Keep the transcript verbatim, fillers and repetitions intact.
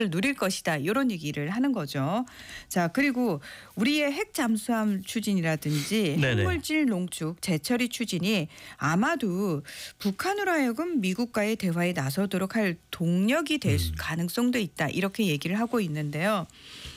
누릴 것이다. 이런 얘기를 하는 거죠. 자, 그리고 우리의 핵 잠수함 추진이라든지 네네. 핵물질 농축 재처리 추진이 아마도 북한으로 하여금 미국과의 대화에 나서도록 할 동력이 될 음. 가능성도 있다. 이렇게 얘기를 하고 있는데요.